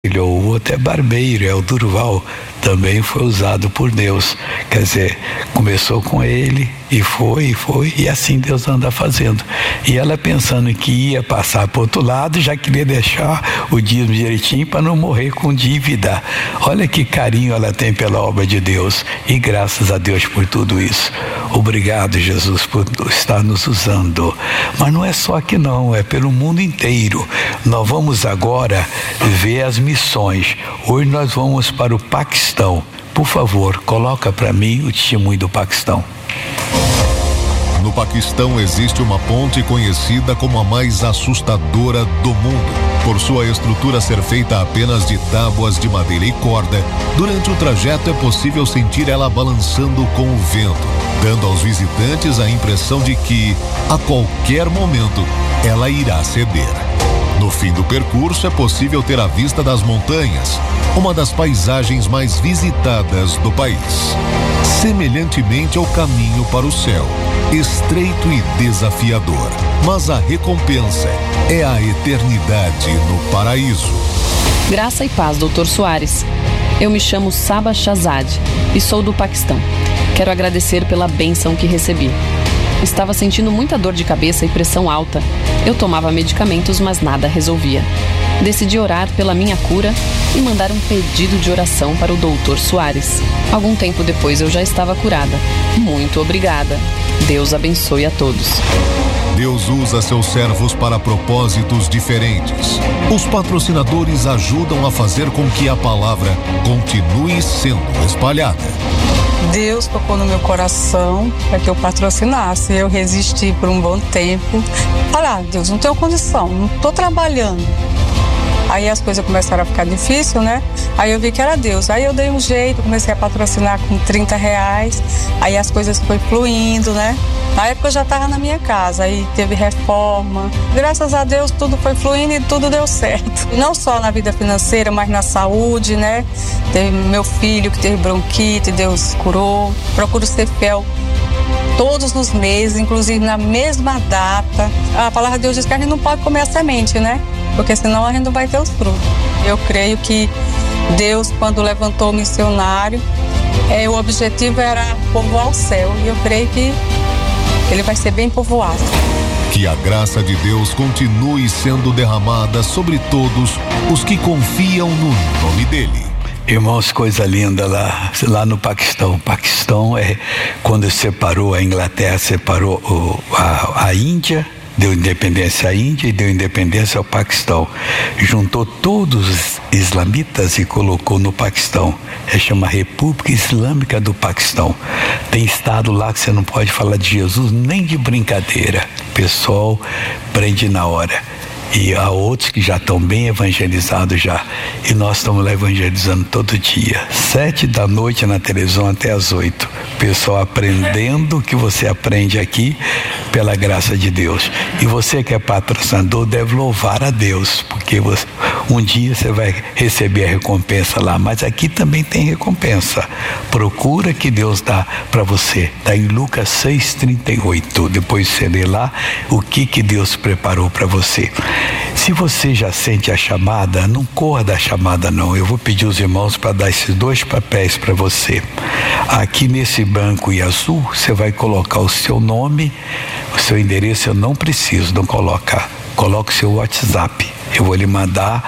O outro é barbeiro, é o Durval, também foi usado por Deus. Quer dizer, começou com ele e foi, e assim Deus anda fazendo. E ela pensando que ia passar para o outro lado, já queria deixar o dízimo direitinho para não morrer com dívida. Olha que carinho ela tem pela obra de Deus, e graças a Deus por tudo isso. Obrigado, Jesus, por estar nos usando. Mas não é só aqui não, é pelo mundo inteiro. Nós vamos agora ver as missões. Hoje nós vamos para o Paquistão. Por favor, coloca para mim o testemunho do Paquistão. No Paquistão existe uma ponte conhecida como a mais assustadora do mundo. Por sua estrutura ser feita apenas de tábuas de madeira e corda, durante o trajeto é possível sentir ela balançando com o vento, dando aos visitantes a impressão de que, a qualquer momento, ela irá ceder. No fim do percurso é possível ter a vista das montanhas, uma das paisagens mais visitadas do país. Semelhantemente ao caminho para o céu, estreito e desafiador, mas a recompensa é a eternidade no paraíso. Graça e paz, Dr. Soares. Eu me chamo Saba Shahzad e sou do Paquistão. Quero agradecer pela bênção que recebi. Estava sentindo muita dor de cabeça e pressão alta. Eu tomava medicamentos, mas nada resolvia. Decidi orar pela minha cura e mandar um pedido de oração para o Dr. Soares. Algum tempo depois eu já estava curada. Muito obrigada. Deus abençoe a todos. Deus usa seus servos para propósitos diferentes. Os patrocinadores ajudam a fazer com que a palavra continue sendo espalhada. Deus tocou no meu coração para que eu patrocinasse. Eu resisti por um bom tempo. Deus, não tenho condição, não estou trabalhando. Aí as coisas começaram a ficar difíceis, né? Aí eu vi que era Deus. Aí eu dei um jeito, comecei a patrocinar com R$30. Aí as coisas foi fluindo, né? Na época eu já estava na minha casa, aí teve reforma. Graças a Deus tudo foi fluindo e tudo deu certo. E não só na vida financeira, mas na saúde, né? Teve meu filho que teve bronquite, Deus curou. Procuro ser fiel todos os meses, inclusive na mesma data. A palavra de Deus diz que a gente não pode comer a semente, né? Porque senão a gente não vai ter os frutos. Eu creio que Deus, quando levantou o missionário, o objetivo era povoar o céu. E eu creio que ele vai ser bem povoado. Que a graça de Deus continue sendo derramada sobre todos os que confiam no nome dele. Irmãos, coisa linda lá no Paquistão. O Paquistão quando separou, a Inglaterra separou a Índia, deu independência à Índia e deu independência ao Paquistão. Juntou todos os islamitas e colocou no Paquistão. Chama República Islâmica do Paquistão. Tem estado lá que você não pode falar de Jesus nem de brincadeira. O pessoal prende na hora. E há outros que já estão bem evangelizados já. E nós estamos lá evangelizando todo dia. 7 da noite na televisão até as 8. O pessoal aprendendo o que você aprende aqui pela graça de Deus. E você que é patrocinador deve louvar a Deus, porque um dia você vai receber a recompensa lá. Mas aqui também tem recompensa. Procura que Deus dá para você. Está em Lucas 6,38. Depois você lê lá o que Deus preparou para você. Se você já sente a chamada, não corra da chamada não. Eu vou pedir aos irmãos para dar esses 2 papéis para você. Aqui nesse branco e azul, você vai colocar o seu nome, o seu endereço. Eu não preciso, não colocar. Coloque o seu WhatsApp. Eu vou lhe mandar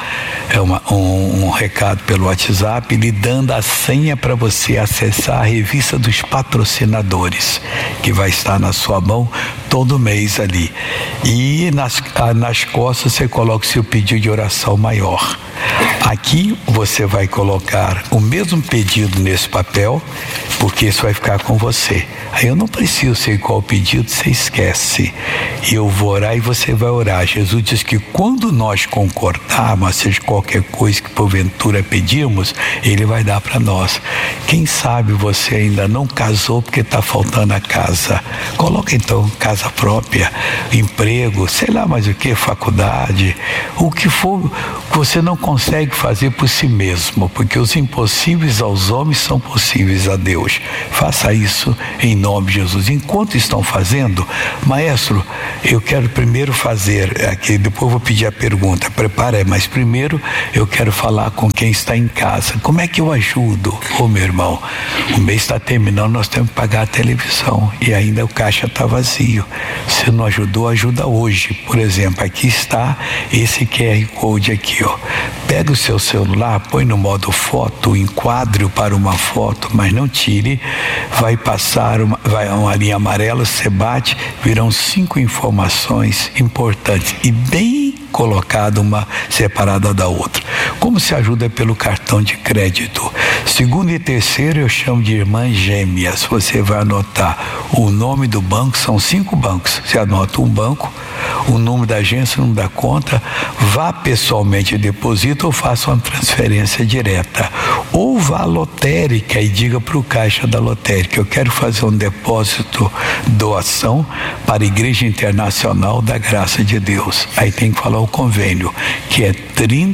um recado pelo WhatsApp, lhe dando a senha para você acessar a revista dos patrocinadores, que vai estar na sua mão todo mês ali. E nas costas você coloca o seu pedido de oração maior. Aqui você vai colocar o mesmo pedido nesse papel, porque isso vai ficar com você. Aí eu não preciso sei qual o pedido, você esquece. E eu vou orar e você vai orar. Jesus diz que quando nós concordarmos, seja qualquer coisa que porventura pedimos, Ele vai dar para nós. Quem sabe você ainda não casou porque está faltando a casa. Coloca então casa própria, emprego, sei lá mais o que, faculdade, o que for que você não consegue consegue fazer por si mesmo, porque os impossíveis aos homens são possíveis a Deus. Faça isso em nome de Jesus. Enquanto estão fazendo, maestro, eu quero primeiro fazer aqui, depois vou pedir a pergunta, prepara aí, mas primeiro eu quero falar com quem está em casa. Como é que eu ajudo? Ô meu irmão, o mês está terminando, nós temos que pagar a televisão e ainda o caixa está vazio. Se não ajudou, ajuda hoje. Por exemplo, aqui está esse QR Code aqui, ó. Pega o seu celular, põe no modo foto, enquadre-o para uma foto, mas não tire. Vai passar uma linha amarela, você bate, virão 5 informações importantes e bem colocada uma separada da outra. Como se ajuda pelo cartão de crédito? Segundo e terceiro eu chamo de irmãs gêmeas. Você vai anotar o nome do banco, são 5 bancos. Você anota um banco, o número da agência, o número da conta, vá pessoalmente e deposita ou faça uma transferência direta. Ou vá à lotérica e diga para o caixa da lotérica: eu quero fazer um depósito, doação para a Igreja Internacional da Graça de Deus. Aí tem que falar o convênio, que é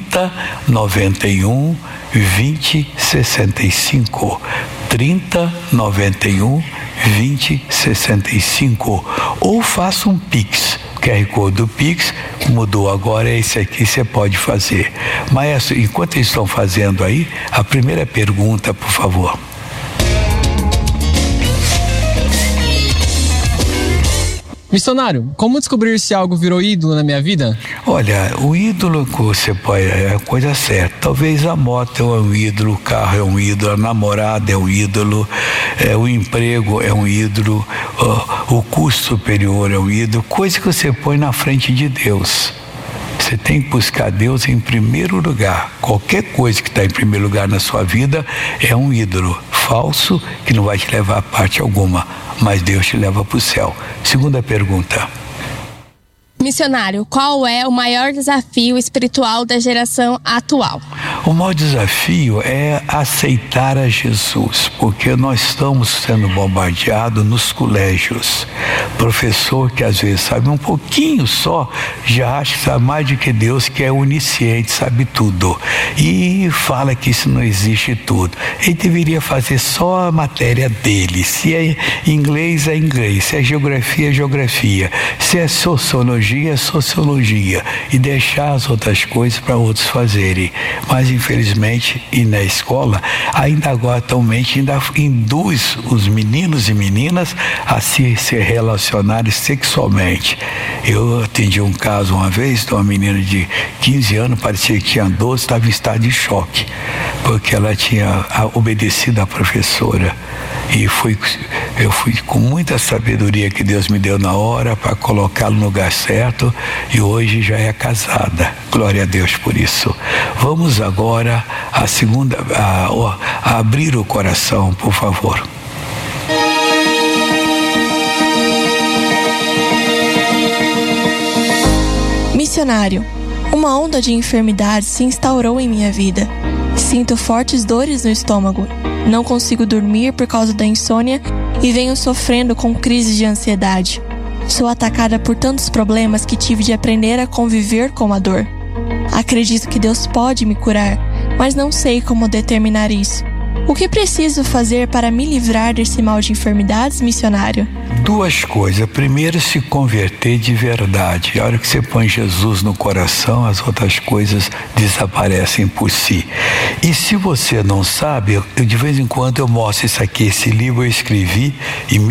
3091 2065. 3091 2065. Ou faça um Pix. O QR Code do Pix mudou agora, é esse aqui, você pode fazer. Maestro, enquanto eles estão fazendo aí, a primeira pergunta, por favor. Missionário, como descobrir se algo virou ídolo na minha vida? Olha, o ídolo que você pode, é a coisa certa. Talvez a moto é um ídolo, o carro é um ídolo, a namorada é um ídolo, o emprego é um ídolo, o curso superior é um ídolo, coisa que você põe na frente de Deus. Você tem que buscar Deus em primeiro lugar. Qualquer coisa que está em primeiro lugar na sua vida é um ídolo falso que não vai te levar a parte alguma, mas Deus te leva para o céu. Segunda pergunta. Missionário, qual é o maior desafio espiritual da geração atual? O maior desafio é aceitar a Jesus, porque nós estamos sendo bombardeados nos colégios. Professor que às vezes sabe um pouquinho só, já acha que sabe mais do que Deus, que é onisciente, sabe tudo. E fala que isso não existe tudo. Ele deveria fazer só a matéria dele. Se é inglês, é inglês. Se é geografia, é geografia. Se é sociologia, é sociologia, e deixar as outras coisas para outros fazerem. Mas infelizmente, e na escola, ainda agora atualmente ainda induz os meninos e meninas a se relacionarem sexualmente. Eu atendi um caso uma vez de uma menina de 15 anos, parecia que tinha 12, estava em estado de choque, porque ela tinha obedecido à professora. E eu fui com muita sabedoria que Deus me deu na hora para colocá-lo no lugar certo, e hoje já é casada. Glória a Deus por isso. Vamos agora a abrir o coração, por favor. Missionário, uma onda de enfermidade se instaurou em minha vida. Sinto fortes dores no estômago. Não consigo dormir por causa da insônia e venho sofrendo com crises de ansiedade. Sou atacada por tantos problemas que tive de aprender a conviver com a dor. Acredito que Deus pode me curar, mas não sei como determinar isso. O que preciso fazer para me livrar desse mal de enfermidades, missionário? 2 coisas. Primeiro, se converter de verdade. A hora que você põe Jesus no coração, as outras coisas desaparecem por si. E se você não sabe, eu de vez em quando eu mostro isso aqui. Esse livro eu escrevi em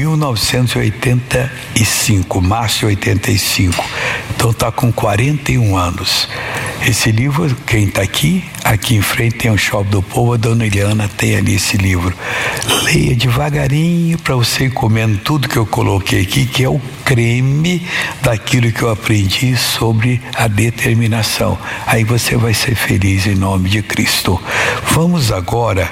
1985, março de 85. Então está com 41 anos. Esse livro, quem está aqui em frente tem o Shopping do Povo, a dona Eliana tem ali esse livro. Leia devagarinho para você ir comendo tudo que eu coloquei aqui, que é o creme daquilo que eu aprendi sobre a determinação. Aí você vai ser feliz em nome de Cristo. Vamos agora,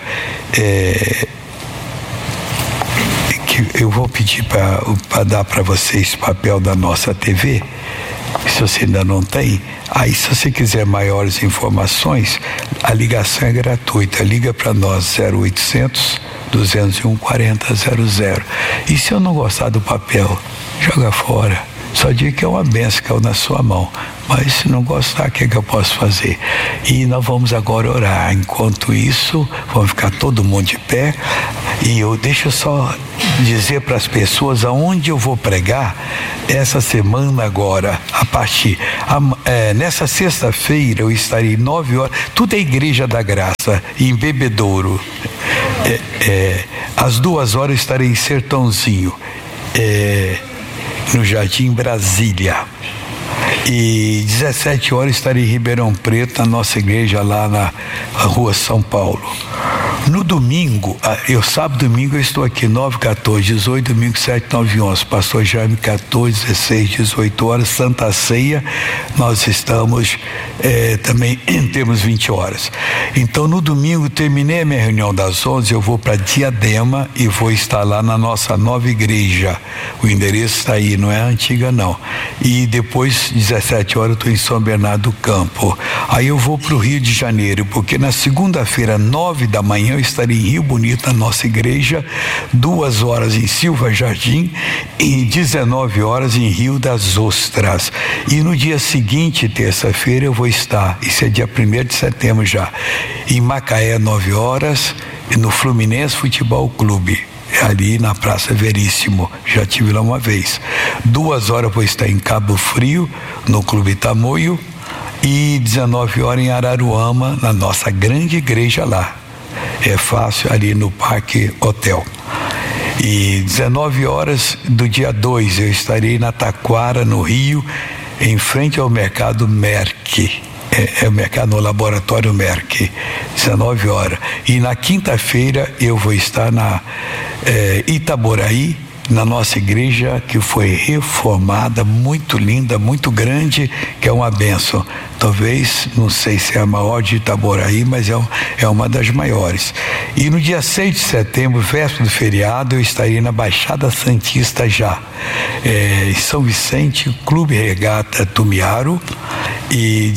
que eu vou pedir para dar para vocês o papel da nossa TV. Se você ainda não tem, aí se você quiser maiores informações, a ligação é gratuita. Liga para nós 0800 201 4000. E se eu não gostar do papel, joga fora. Só diga que é uma benção, caiu na sua mão. mas se não gostar, o que é que eu posso fazer? E nós vamos agora orar. Enquanto isso, vamos ficar todo mundo de pé. E deixa eu só dizer para as pessoas aonde eu vou pregar essa semana agora, nessa sexta-feira eu estarei 9 horas, tudo é Igreja da Graça, em Bebedouro. Às 2 horas eu estarei em Sertãozinho, no Jardim Brasília. E 17 horas estarei em Ribeirão Preto, na nossa igreja lá na Rua São Paulo. No domingo, sábado e domingo eu estou aqui 9, 14, 18, domingo 7, 9 e 11, Pastor Jaime 14, 16, 18 horas, Santa Ceia, nós estamos, também temos 20 horas. Então no domingo, terminei a minha reunião das 11, eu vou para Diadema e vou estar lá na nossa nova igreja, o endereço está aí, não é antiga não, e depois 17 horas eu estou em São Bernardo do Campo. Aí eu vou para o Rio de Janeiro, porque na segunda-feira, 9 da manhã, eu estarei em Rio Bonito, na nossa igreja, 2 horas em Silva Jardim e 19 horas em Rio das Ostras. E no dia seguinte, terça-feira, eu vou estar, isso é dia 1º de setembro já, em Macaé, 9 horas, no Fluminense Futebol Clube, ali na Praça Veríssimo, já estive lá uma vez. 2 horas eu vou estar em Cabo Frio, no Clube Tamoio, e 19 horas em Araruama, na nossa grande igreja lá. É fácil, ali no Parque Hotel. E 19 horas do dia 2 eu estarei na Taquara, no Rio, em frente ao Mercado Merck. É o mercado, no Laboratório Merck, 19 horas. E na quinta-feira eu vou estar na Itaboraí, na nossa igreja que foi reformada, muito linda, muito grande, que é uma bênção. Talvez, não sei se é a maior de Itaboraí, mas é uma das maiores. E no dia 6 de setembro, véspera do feriado, eu estarei na Baixada Santista já, em São Vicente, Clube Regata Tumiaro, e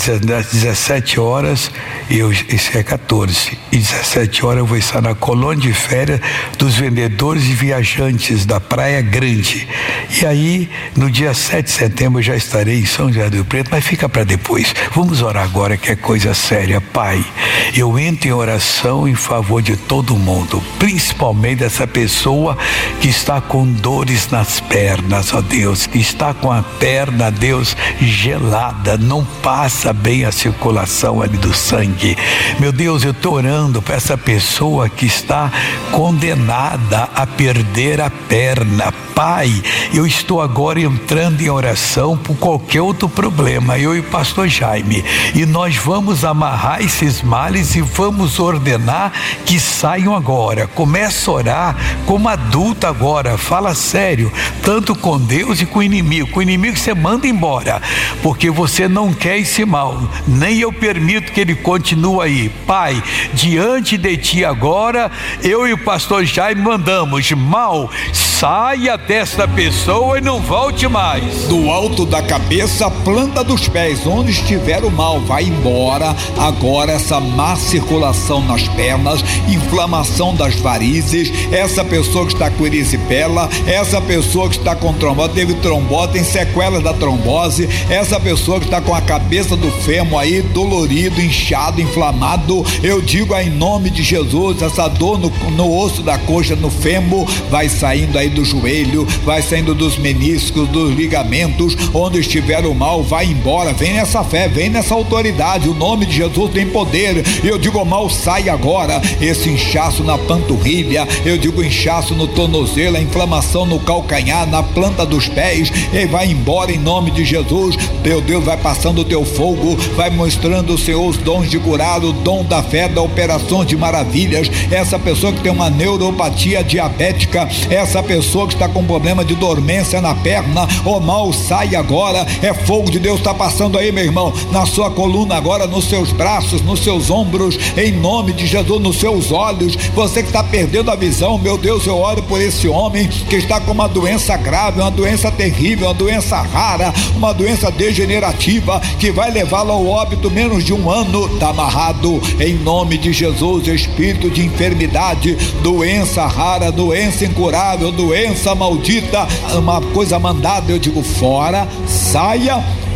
17 horas, isso é 14, e 17 horas eu vou estar na colônia de férias dos vendedores e viajantes da Praia Grande. E aí, no dia 7 de setembro, eu já estarei em São José do Rio Preto, mas fica para depois. Vamos orar agora, que é coisa séria. Pai, eu entro em oração em favor de todo mundo, principalmente dessa pessoa que está com dores nas pernas, ó Deus, que está com a perna, Deus, gelada, não passa bem a circulação ali do sangue. Meu Deus, eu estou orando para essa pessoa que está condenada a perder a perna. Pai, eu estou agora entrando em oração por qualquer outro problema, eu e o pastor Jaime, e nós vamos amarrar esses males e vamos ordenar que saiam agora. Começa a orar como adulto agora, fala sério, tanto com Deus e com o inimigo você manda embora, porque você não quer esse mal, nem eu permito que ele continue aí. Pai, diante de ti agora, eu e o pastor Jaime mandamos: mal, saia desta pessoa e não volte mais. Do alto da cabeça, planta dos pés, onde estiver o mal, vai embora. Agora essa má circulação nas pernas, inflamação das varizes, essa pessoa que está com erisipela, essa pessoa que está com trombose, teve trombose, tem sequelas da trombose, essa pessoa que está com a cabeça do fêmur aí dolorido, inchado, inflamado, eu digo aí, em nome de Jesus, essa dor no osso da coxa, no fêmur, vai saindo aí do joelho, vai saindo dos meniscos, dos ligamentos, onde estiver o mal, vai embora. Vem nessa fé, vem nessa autoridade, o nome de Jesus tem poder. Eu digo: o mal sai agora. Esse inchaço na panturrilha, eu digo inchaço no tornozelo, a inflamação no calcanhar, na planta dos pés, e vai embora em nome de Jesus. Teu Deus vai passando o teu fogo, vai mostrando o Senhor os dons de curar, o dom da fé, da operação de maravilhas. Essa pessoa que tem uma neuropatia diabética, essa pessoa que está com problema de dormência na perna, o mal sai agora. É fogo de Deus, está passando aí, meu irmão, na sua coluna agora, nos seus braços, nos seus ombros, em nome de Jesus, nos seus olhos. Você que está perdendo a visão, meu Deus, eu oro por esse homem que está com uma doença grave, uma doença terrível, uma doença rara, uma doença degenerativa que vai levá-lo ao óbito menos de 1 ano. Está amarrado em nome de Jesus, espírito de enfermidade, doença rara, doença incurável, doença maldita, uma coisa mandada, eu digo fora, saia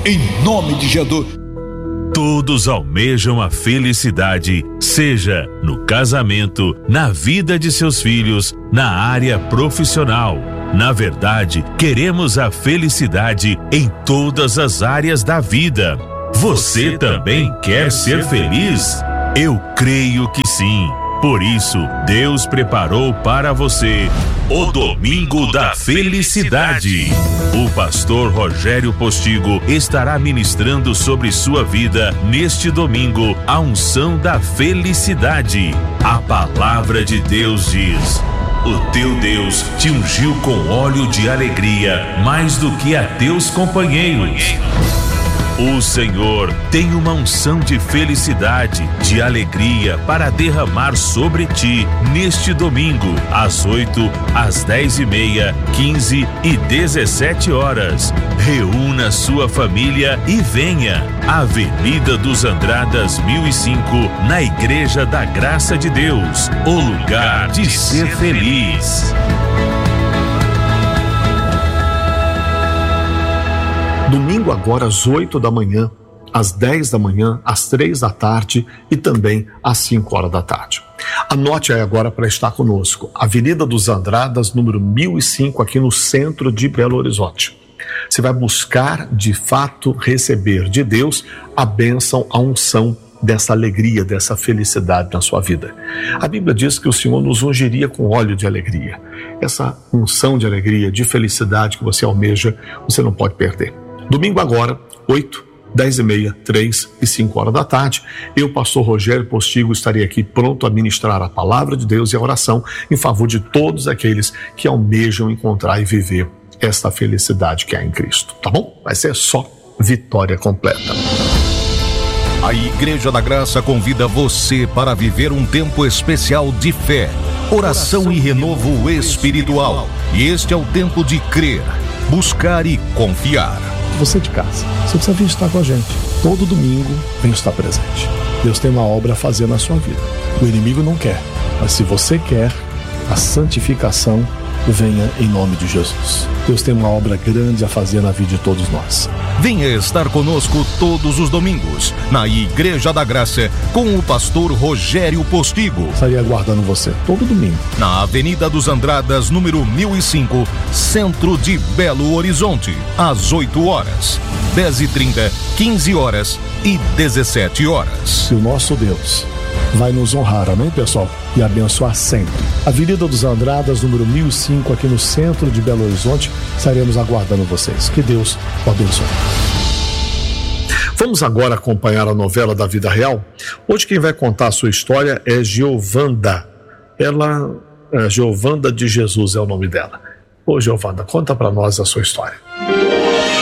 em nome de Jesus. Todos almejam a felicidade, seja no casamento, na vida de seus filhos, na área profissional. Na verdade, queremos a felicidade em todas as áreas da vida. Você também quer ser feliz? Eu creio que sim. Por isso, Deus preparou para você o Domingo da Felicidade. O pastor Rogério Postigo estará ministrando sobre sua vida neste domingo a unção da felicidade. A palavra de Deus diz: o teu Deus te ungiu com óleo de alegria mais do que a teus companheiros. O Senhor tem uma unção de felicidade, de alegria para derramar sobre ti neste domingo, às 8, às 10h30, 15 e 17 horas. Reúna sua família e venha. Avenida dos Andradas 1005, na Igreja da Graça de Deus, o lugar de ser feliz. Domingo agora às 8 da manhã, às 10 da manhã, às 3 da tarde e também às 5 horas da tarde. Anote aí agora para estar conosco. Avenida dos Andradas, número 1005, aqui no centro de Belo Horizonte. Você vai buscar, de fato, receber de Deus a bênção, a unção dessa alegria, dessa felicidade na sua vida. A Bíblia diz que o Senhor nos ungiria com óleo de alegria. Essa unção de alegria, de felicidade que você almeja, você não pode perder. Domingo agora, 8, 10h30, 3 e 5 horas da tarde, eu, pastor Rogério Postigo, estarei aqui pronto a ministrar a palavra de Deus e a oração em favor de todos aqueles que almejam encontrar e viver esta felicidade que há em Cristo, tá bom? Vai ser só vitória completa. A Igreja da Graça convida você para viver um tempo especial de fé, oração e renovo espiritual. E este é o tempo de crer, buscar e confiar. Você de casa, você precisa vir estar com a gente. Todo domingo, vem estar presente. Deus tem uma obra a fazer na sua vida. O inimigo não quer, mas se você quer, a santificação venha em nome de Jesus. Deus tem uma obra grande a fazer na vida de todos nós. Venha estar conosco todos os domingos, na Igreja da Graça, com o pastor Rogério Postigo. Estarei aguardando você todo domingo. Na Avenida dos Andradas, número 1005, centro de Belo Horizonte, às 8 horas, 10h30, 15 horas e 17 horas. Se o nosso Deus vai nos honrar, amém, pessoal? E abençoar sempre. Avenida dos Andradas, número 1005, aqui no centro de Belo Horizonte, estaremos aguardando vocês. Que Deus o abençoe. Vamos agora acompanhar a novela da vida real? Hoje quem vai contar a sua história é Giovanda. Giovanda de Jesus é o nome dela. Ô Giovanda, conta para nós a sua história.